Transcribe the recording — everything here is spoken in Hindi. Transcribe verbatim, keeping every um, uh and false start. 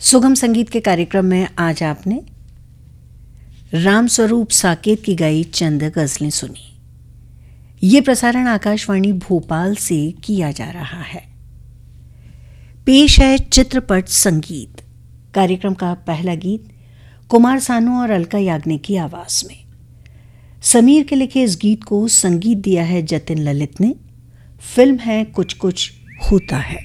सुगम संगीत के कार्यक्रम में आज आपने राम स्वरूप साकेत की गाई चंद गजलें सुनी। ये प्रसारण आकाशवाणी भोपाल से किया जा रहा है। पेश है चित्रपट संगीत। कार्यक्रम का पहला गीत कुमार सानू और अलका याग्निक की आवाज में। समीर के लिखे इस गीत को संगीत दिया है जतिन ललित ने। फिल्म है कुछ कुछ होता है।